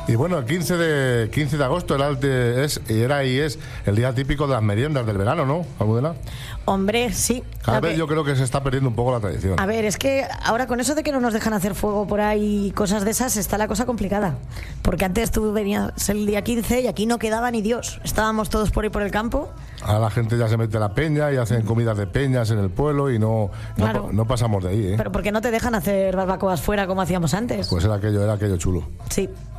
Y bueno, el 15 de agosto era y es el día típico de las meriendas del verano, ¿no, Almudena? Hombre, sí. Cada vez yo creo que se está perdiendo un poco la tradición. A ver, es que ahora con eso de que no nos dejan hacer fuego por ahí y cosas de esas, está la cosa complicada. Porque antes tú venías el día 15 y aquí no quedaba ni Dios. Estábamos todos por ahí por el campo. Ahora la gente ya se mete a la peña y hacen comidas de peñas en el pueblo y no pasamos de ahí, ¿eh? Pero ¿por qué no te dejan hacer barbacoas fuera como hacíamos antes? Pues era aquello chulo. Sí.